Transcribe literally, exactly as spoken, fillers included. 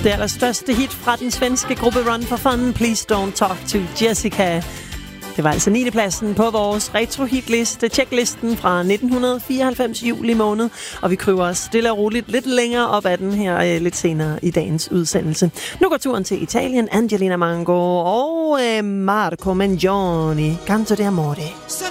Det allerstørste hit fra den svenske gruppe Run for Fun, Please Don't Talk to Jessica. Det var altså niende pladsen på vores retro-hitliste, checklisten fra nitten fireoghalvfems juli måned, og vi kryber os stille og roligt lidt længere op ad den her øh, lidt senere i dagens udsendelse. Nu går turen til Italien, Angelina Mango og øh, Marco Mengoni, Canto di Amore. Se